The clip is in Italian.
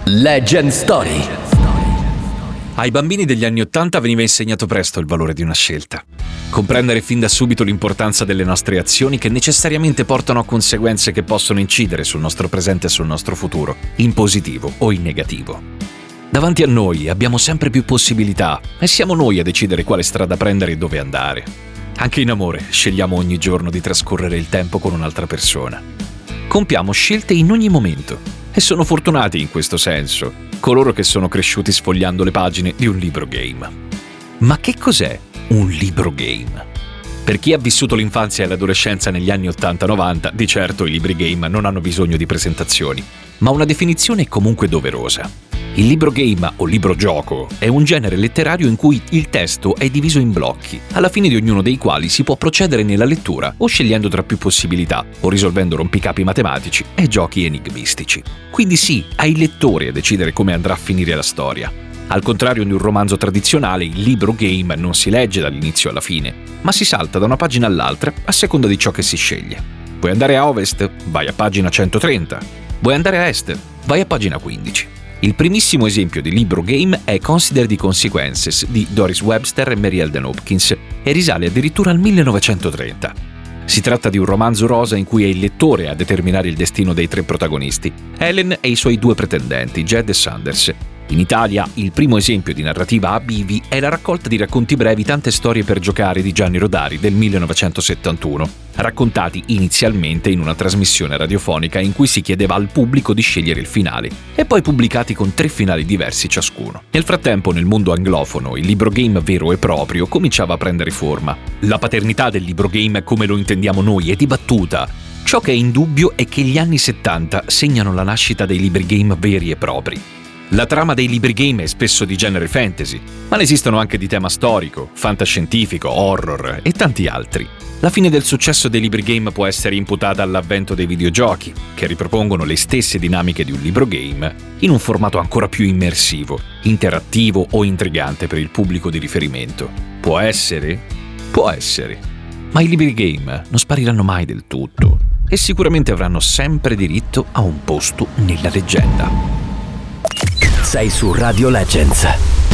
Legend Story. Ai bambini degli anni '80 veniva insegnato presto il valore di una scelta. Comprendere fin da subito l'importanza delle nostre azioni che necessariamente portano a conseguenze che possono incidere sul nostro presente e sul nostro futuro, in positivo o in negativo. Davanti a noi abbiamo sempre più possibilità e siamo noi a decidere quale strada prendere e dove andare. Anche in amore scegliamo ogni giorno di trascorrere il tempo con un'altra persona. Compiamo scelte in ogni momento. E sono fortunati in questo senso coloro che sono cresciuti sfogliando le pagine di un libro game. Ma che cos'è un libro game? Per chi ha vissuto l'infanzia e l'adolescenza negli anni 80-90, di certo i libri game non hanno bisogno di presentazioni, ma una definizione è comunque doverosa. Il libro game o libro gioco è un genere letterario in cui il testo è diviso in blocchi, alla fine di ognuno dei quali si può procedere nella lettura o scegliendo tra più possibilità o risolvendo rompicapi matematici e giochi enigmistici. Quindi sì, ai lettori a decidere come andrà a finire la storia. Al contrario di un romanzo tradizionale, il libro game non si legge dall'inizio alla fine, ma si salta da una pagina all'altra a seconda di ciò che si sceglie. Vuoi andare a ovest? Vai a pagina 130. Vuoi andare a est? Vai a pagina 15. Il primissimo esempio di libro game è Consider the Consequences di Doris Webster e Mary Elden Hopkins e risale addirittura al 1930. Si tratta di un romanzo rosa in cui è il lettore a determinare il destino dei tre protagonisti, Helen e i suoi due pretendenti, Jed e Sanders. In Italia, il primo esempio di narrativa a bivi è la raccolta di racconti brevi Tante storie per giocare di Gianni Rodari del 1971, raccontati inizialmente in una trasmissione radiofonica in cui si chiedeva al pubblico di scegliere il finale, e poi pubblicati con 3 finali diversi ciascuno. Nel frattempo, nel mondo anglofono, il libro game vero e proprio cominciava a prendere forma. La paternità del libro game come lo intendiamo noi è dibattuta. Ciò che è indubbio è che gli anni 70 segnano la nascita dei libri game veri e propri. La trama dei libri game è spesso di genere fantasy, ma ne esistono anche di tema storico, fantascientifico, horror e tanti altri. La fine del successo dei libri game può essere imputata all'avvento dei videogiochi, che ripropongono le stesse dinamiche di un libro game in un formato ancora più immersivo, interattivo o intrigante per il pubblico di riferimento. Può essere? Può essere. Ma i libri game non spariranno mai del tutto e sicuramente avranno sempre diritto a un posto nella leggenda. Sei su Radio Legends.